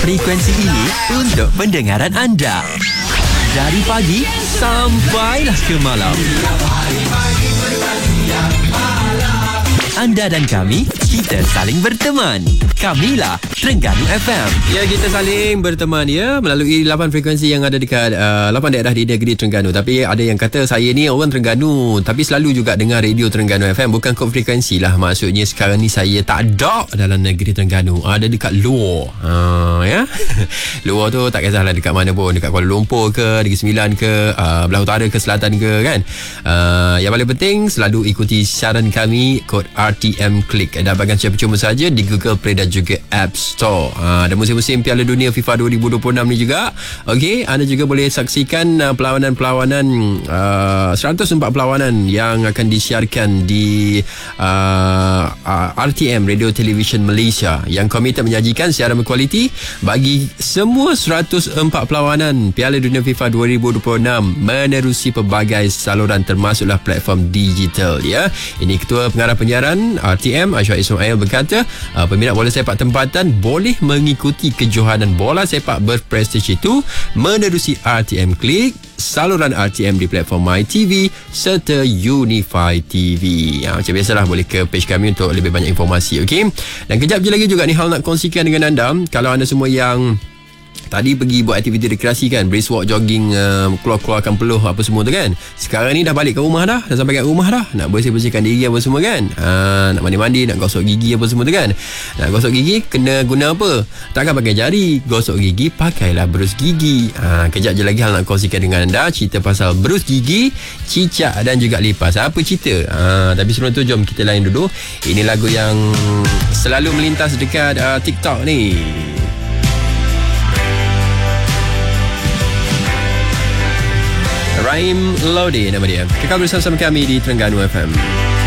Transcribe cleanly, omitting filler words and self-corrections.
Frekuensi ini untuk pendengaran anda. Dari pagi sampailah ke malam. Anda dan kami, kita saling berteman. Kamilah Terengganu FM. Ya, kita saling berteman ya melalui 8 frekuensi yang ada dekat 8 daerah di negeri Terengganu. Tapi ada yang kata saya ni orang Terengganu tapi selalu juga dengar radio Terengganu FM. Bukan kod frekuensi lah. Maksudnya sekarang ni saya tak ada dalam negeri Terengganu. Ada dekat luar. Ya. Luar tu tak kisahlah dekat mana pun. Dekat Kuala Lumpur ke, Negeri Sembilan ke, belah utara ke, selatan ke kan. Yang paling penting selalu ikuti saran kami, kod RTM Klik. Dapatkan secara percuma saja di Google Play dan juga App Store. Ada musim-musim Piala Dunia FIFA 2026 ni juga. Okey, anda juga boleh saksikan perlawanan-perlawanan 104 perlawanan yang akan disiarkan di RTM Radio Television Malaysia yang komited menyajikan siaran berkualiti bagi semua 104 perlawanan Piala Dunia FIFA 2026 menerusi pelbagai saluran termasuklah platform digital ya. Ini Ketua Pengarah Penyiaran RTM Aishah Ismail berkata, peminat bola sepak tempatan boleh mengikuti kejohanan bola sepak berprestij itu menerusi RTM Klik, saluran RTM di platform MyTV serta Unify TV. Macam biasalah boleh ke page kami untuk lebih banyak informasi. Okey. Dan kejap je lagi juga ni hal nak kongsikan dengan anda. Kalau anda semua yang tadi pergi buat aktiviti rekreasi kan, brisk walk, jogging, keluar-keluarkan peluh apa semua tu kan, sekarang ni dah balik ke rumah dah sampai kat rumah dah, nak bersih-bersihkan diri apa semua kan, nak mandi-mandi, nak gosok gigi apa semua tu kan. Nak gosok gigi kena guna apa? Takkan pakai jari. Gosok gigi pakailah berus gigi. Kejap je lagi hal nak kongsikan dengan anda cerita pasal berus gigi, cicak dan juga lipas. Apa cerita? Tapi sebelum tu jom kita lain dulu. Ini lagu yang selalu melintas dekat TikTok ni. Rahim Lodi nama dia. Kekal bersama kami di Terengganu FM.